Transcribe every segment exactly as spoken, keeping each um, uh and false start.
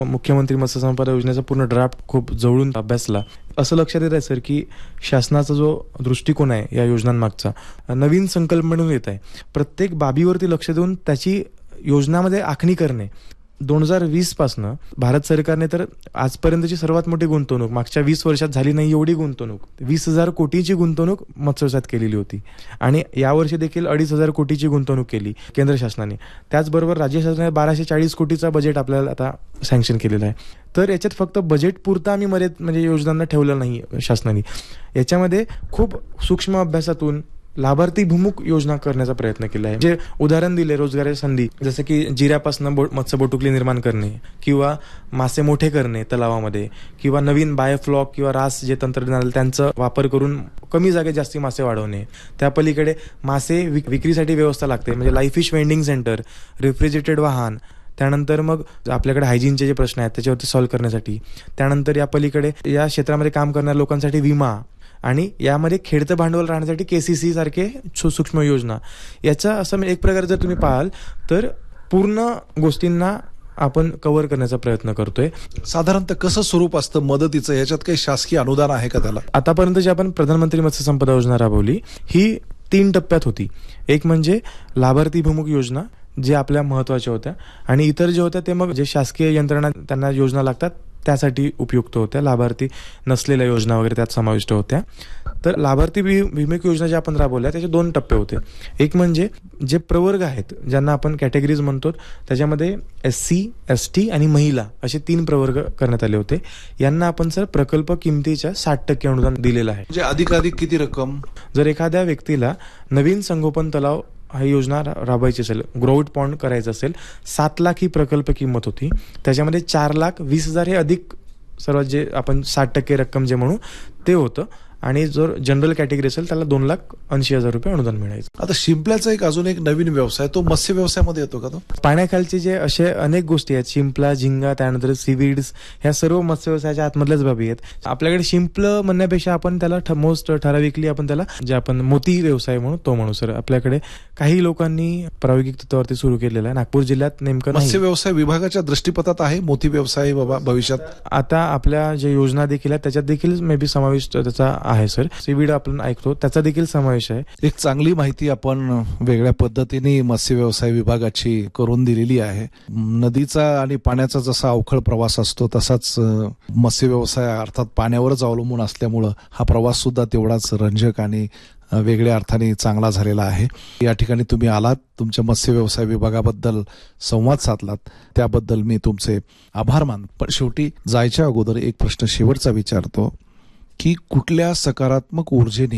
मुख्यमंत्री मत्स्य संपदा योजनेचा पूर्ण ड्राफ्ट खूप जवळून अभ्यासला. असं लक्षात येत आहे सर की शासनाचा जो दृष्टिकोन आहे या योजनांमागचा नवीन संकल्प म्हणून येत आहे. प्रत्येक बाबीवरती लक्ष देऊन त्याची योजनामध्ये आखणी करणे. दोन हजार वीस पासनं भारत सरकारने तर आजपर्यंतची सर्वात मोठी गुंतवणूक मागच्या वीस वर्षात झाली नाही एवढी गुंतवणूक वीस हजार कोटीची गुंतवणूक मत्स्यव्यवसायात केलेली होती आणि यावर्षी देखील अडीच हजार कोटीची गुंतवणूक केली केंद्र शासनाने. त्याचबरोबर राज्य शासनाने बाराशे चाळीस कोटीचा बजेट आपल्याला आता सँक्शन केलेलं आहे. तर याच्यात फक्त बजेट पुरता आम्ही मर्यादित म्हणजे योजनांना ठेवलं नाही शासनाने. याच्यामध्ये खूप सूक्ष्म अभ्यासातून लाभार्थीभिमुख योजना करण्याचा प्रयत्न केला आहे. जे उदाहरण दिले रोजगाराच्या संधी, जसं की जिऱ्यापासून बो मत्स्य बोटुकली निर्माण करणे किंवा मासे मोठे करणे तलावामध्ये किंवा नवीन बायोफ्लॉक किंवा रास जे तंत्रज्ञान त्यांचा वापर करून कमी जागेत जास्ती मासे वाढवणे. त्या पलीकडे मासे विक विक्रीसाठी व्यवस्था लागते म्हणजे life fish vending centre, refrigerated वाहन. त्यानंतर मग आपल्याकडे हायजीनचे जे प्रश्न आहेत त्याच्यावरती सॉल्व्ह करण्यासाठी. त्यानंतर या पलीकडे या क्षेत्रामध्ये काम करणाऱ्या लोकांसाठी विमा आणि यामध्ये खेळतं भांडवल राहण्यासाठी केसीसी सारखे सूक्ष्म योजना. याचा असं एक प्रकारे जर तुम्ही पाहाल तर पूर्ण गोष्टींना आपण कव्हर करण्याचा प्रयत्न करतोय. साधारणतः कसं स्वरूप असतं मदतीचं, याच्यात काही शासकीय अनुदान आहे का त्याला? आतापर्यंत जी आपण प्रधानमंत्री मत्स्य संपदा योजना राबवली ही तीन टप्प्यात होती. एक म्हणजे लाभार्थीभिमुख योजना जे आपल्या महत्वाच्या होत्या आणि इतर जे होत्या ते मग जे शासकीय यंत्रणा त्यांना योजना लागतात त्यासाठी उपयुक्त होत्या. लाभार्थी नसलेल्या योजना वगैरे त्यात समाविष्ट होत्या. तर लाभार्थी भिमुख योजना ज्या आपण राबवल्या त्याचे दोन टप्पे होते. एक म्हणजे जे प्रवर्ग आहेत ज्यांना आपण कॅटेगरीज म्हणतो त्याच्यामध्ये एस सी एस टी आणि महिला असे तीन प्रवर्ग करण्यात आले होते. यांना आपण सर प्रकल्प किमतीच्या साठ टक्के अनुदान दिलेलं आहे. म्हणजे अधिकाधिक किती रक्कम? जर एखाद्या व्यक्तीला नवीन संगोपन तलाव ही योजना राबवायची असेल, ग्रोआउट पॉन्ड करायचं असेल, सात लाख ही प्रकल्प किंमत होती. त्याच्यामध्ये चार लाख वीस हजार हे अधिक सर्वात जे आपण साठ टक्के रक्कम जे म्हणू ते होतं आणि जर जनरल कॅटेगरी असेल त्याला दोन लाख ऐंशी हजार रुपये अनुदान मिळायचं. आता शिंपल्याचा एक अजून एक नवीन व्यवसाय तो मत्स्य व्यवसायामध्ये येतो का? तो पाण्याखालचे जे असे अनेक गोष्टी आहेत, शिंपला, झिंगा, त्यानंतर सीवीड्स, ह्या सर्व मत्स्य व्यवसायाच्या आतमधल्याच बाबी आहेत. आपल्याकडे शिंपलं म्हणण्यापेक्षा आपण त्याला मोस्ट ठराविकली आपण त्याला जे आपण मोती व्यवसाय म्हणू तो म्हणू सर. आपल्याकडे काही लोकांनी प्रायोगिक तत्वावरती सुरू केलेला आहे. नागपूर जिल्ह्यात नेमकं मत्स्य व्यवसाय विभागाच्या दृष्टीपथात आहे मोती व्यवसाय बाबा भविष्यात? आता आपल्या जे योजना देखील आहेत त्याच्यात देखील मे बी समाविष्ट त्याचा आहे सर. सीवीड आपण ऐकतो त्याचा देखील समावेश आहे. एक चांगली माहिती आपण वेगळ्या पद्धतीने मत्स्य व्यवसाय विभागाची करून दिलेली आहे. नदीचा आणि पाण्याचा जसा अवखळ प्रवास असतो तसाच मत्स्य व्यवसाय अर्थात पाण्यावरच अवलंबून असल्यामुळं हा प्रवास सुद्धा तेवढाच रंजक आणि वेगळ्या अर्थाने चांगला झालेला आहे. या ठिकाणी तुम्ही आलात, तुमच्या मत्स्य व्यवसाय विभागाबद्दल संवाद साधलात त्याबद्दल मी तुमचे आभार मानतो. पण शेवटी जायच्या अगोदर एक प्रश्न शेवटचा विचारतो की कुठल्या सकारात्मक ऊर्जेने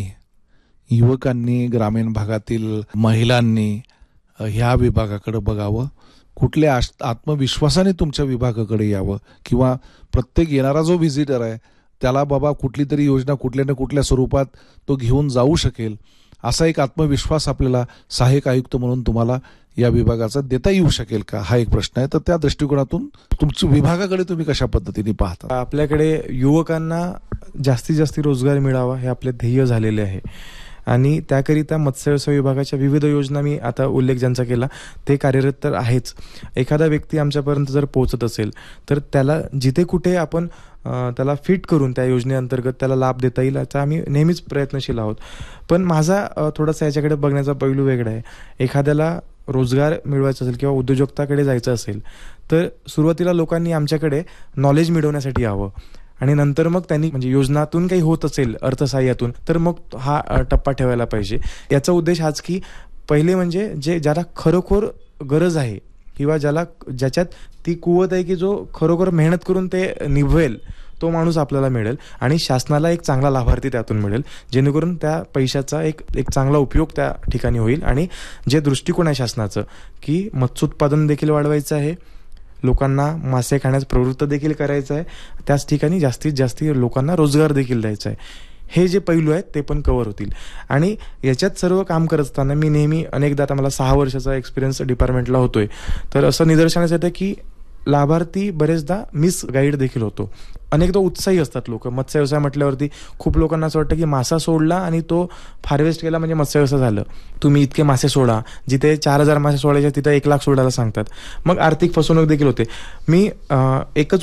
युवकांनी, ग्रामीण भागातील महिलांनी ह्या विभागाकडे बघावं, कुठल्या आत्मविश्वासाने तुमच्या विभागाकडे यावं किंवा प्रत्येक येणारा जो व्हिजिटर आहे त्याला बाबा कुठली तरी योजना कुठल्या ना कुठल्या स्वरूपात तो घेऊन जाऊ शकेल असा एक आत्मविश्वास आपल्याला सहाय्यक आयुक्त म्हणून तुम्हाला या विभागाचा देता येऊ शकेल का, हा एक प्रश्न आहे. तर त्या दृष्टिकोनातून तुमच्या विभागाकडे तुम्ही कशा पद्धतीने पाहता? आपल्याकडे युवकांना जास्तीत जास्त रोजगार मिळावा हे आपले ध्येय झालेले आहे आणि त्याकरिता मत्स्य व्यवसाय विभागाच्या विविध योजना मी आता उल्लेख ज्यांचा केला ते कार्यरत तर आहेच. एखादा व्यक्ती आमच्यापर्यंत जर पोहोचत असेल तर त्याला जिथे कुठे आपण त्याला फिट करून त्या योजनेअंतर्गत त्याला लाभ देता येईल याचा आम्ही नेहमीच प्रयत्नशील आहोत. पण माझा थोडासा याच्याकडे बघण्याचा पैलू वेगळा आहे. एखाद्याला रोजगार मिळवायचा असेल किंवा उद्योजकताकडे जायचं असेल तर सुरुवातीला लोकांनी आमच्याकडे नॉलेज मिळवण्यासाठी यावं आणि नंतर मग त्यांनी म्हणजे योजनातून काही होत असेल अर्थसहाय्यातून तर मग हा टप्पा ठेवायला पाहिजे. याचा उद्देश हाच की पहिले म्हणजे जे ज्याला खरोखर गरज आहे किंवा ज्याला ज्याच्यात ती कुवत आहे की जो खरोखर मेहनत करून ते निभवेल तो माणूस आपल्याला मिळेल आणि शासनाला एक चांगला लाभार्थी त्यातून मिळेल जेणेकरून त्या पैशाचा एक एक चांगला उपयोग त्या ठिकाणी होईल. आणि जे दृष्टिकोन आहे शासनाचं की मत्स्योत्पादन देखील वाढवायचं आहे, लोकांना मासे खाण्यास प्रवृत्त देखील करायचं आहे, त्याच ठिकाणी जास्तीत जास्त लोकांना रोजगार देखील द्यायचा आहे. हे जे पैलू आहेत ते पण कव्हर होतील. आणि याच्यात सर्व काम करत असताना मी नेहमी अनेकदा आता मला सहा वर्षाचा एक्सपिरियन्स डिपार्टमेंटला होतोय तर असं निदर्शनास येतं की लाभार्थी बरेचदा मिस गाईड देखील होतो. अनेकदा उत्साही असतात लोक. मत्स्य व्यवसाय म्हटल्यावरती खूप लोकांना असं वाटतं की मासा सोडला आणि तो फार्वेस्ट केला म्हणजे मत्स्य व्यवसाय झालं. तुम्ही इतके मासे सोडा, जिथे चार हजार मासे सोडायचे तिथे एक लाख सोडायला सांगतात. मग आर्थिक फसवणूक देखील होते. मी अं, एकच